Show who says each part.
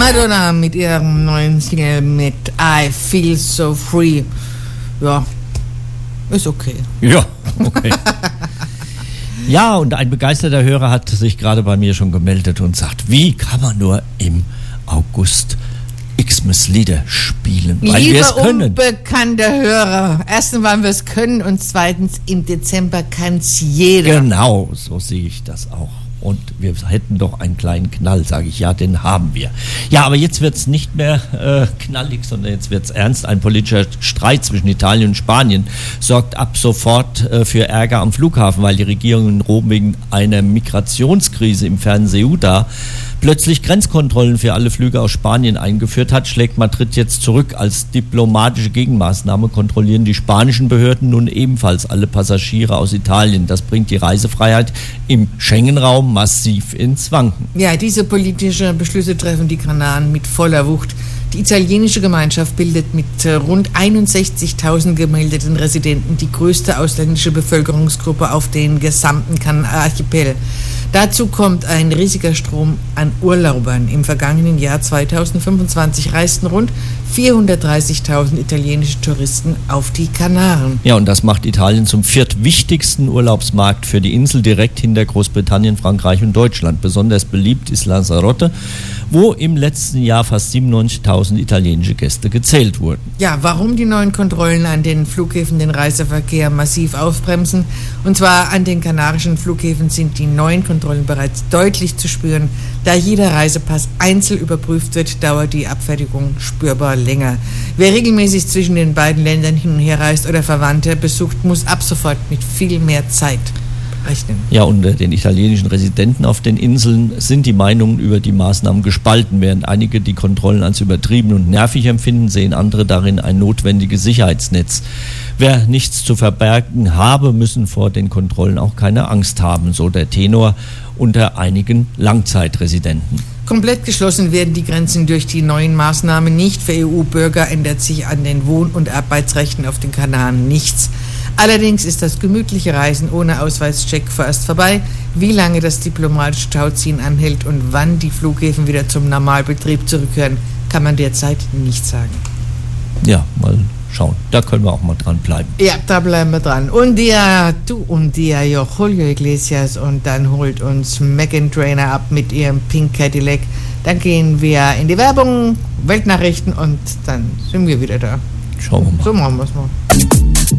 Speaker 1: Madonna mit ihrem neuen Single mit I Feel So Free. Ja, ist okay.
Speaker 2: Ja, okay. Ja, und ein begeisterter Hörer hat sich gerade bei mir schon gemeldet und sagt, wie kann man nur im August Xmas-Lieder spielen, weil wir es können.
Speaker 1: Unbekannter Hörer. Erstens, weil wir es können und zweitens, im Dezember kann es jeder.
Speaker 2: Genau, so sehe ich das auch. Und wir hätten doch einen kleinen Knall, sage ich, ja, den haben wir. Ja, aber jetzt wird es nicht mehr knallig, sondern jetzt wird es ernst. Ein politischer Streit zwischen Italien und Spanien sorgt ab sofort für Ärger am Flughafen, weil die Regierung in Rom wegen einer Migrationskrise im fernen Ceuta plötzlich Grenzkontrollen für alle Flüge aus Spanien eingeführt hat, schlägt Madrid jetzt zurück. Als diplomatische Gegenmaßnahme kontrollieren die spanischen Behörden nun ebenfalls alle Passagiere aus Italien. Das bringt die Reisefreiheit im Schengen-Raum massiv ins Wanken.
Speaker 1: Ja, diese politischen Beschlüsse treffen die Kanaren mit voller Wucht. Die italienische Gemeinschaft bildet mit rund 61.000 gemeldeten Residenten die größte ausländische Bevölkerungsgruppe auf den gesamten Archipel. Dazu kommt ein riesiger Strom an Urlaubern. Im vergangenen Jahr 2025 reisten rund 430.000 italienische Touristen auf die Kanaren.
Speaker 2: Ja, und das macht Italien zum viertwichtigsten Urlaubsmarkt für die Insel, direkt hinter Großbritannien, Frankreich und Deutschland. Besonders beliebt ist Lanzarote, wo im letzten Jahr fast 97.000 italienische Gäste gezählt wurden.
Speaker 1: Ja, warum die neuen Kontrollen an den Flughäfen den Reiseverkehr massiv aufbremsen? Und zwar an den kanarischen Flughäfen sind die neuen Kontrollen bereits deutlich zu spüren. Da jeder Reisepass einzeln überprüft wird, dauert die Abfertigung spürbar länger. Wer regelmäßig zwischen den beiden Ländern hin und her reist oder Verwandte besucht, muss ab sofort mit viel mehr Zeit rechnen.
Speaker 2: Ja, unter den italienischen Residenten auf den Inseln sind die Meinungen über die Maßnahmen gespalten. Während einige die Kontrollen als übertrieben und nervig empfinden, sehen andere darin ein notwendiges Sicherheitsnetz. Wer nichts zu verbergen habe, müssen vor den Kontrollen auch keine Angst haben, so der Tenor unter einigen Langzeitresidenten.
Speaker 1: Komplett geschlossen werden die Grenzen durch die neuen Maßnahmen nicht. Für EU-Bürger ändert sich an den Wohn- und Arbeitsrechten auf den Kanaren nichts. Allerdings ist das gemütliche Reisen ohne Ausweischeck vorerst vorbei. Wie lange das diplomatische Tauziehen anhält und wann die Flughäfen wieder zum Normalbetrieb zurückkehren, kann man derzeit nicht sagen.
Speaker 2: Ja, mal schauen. Da können wir auch mal dran bleiben.
Speaker 1: Ja, da bleiben wir dran. Und Julio Iglesias, und dann holt uns Meghan Trainor ab mit ihrem Pink Cadillac. Dann gehen wir in die Werbung, Weltnachrichten und dann sind wir wieder da.
Speaker 2: Schauen wir mal.
Speaker 1: So machen wir es mal.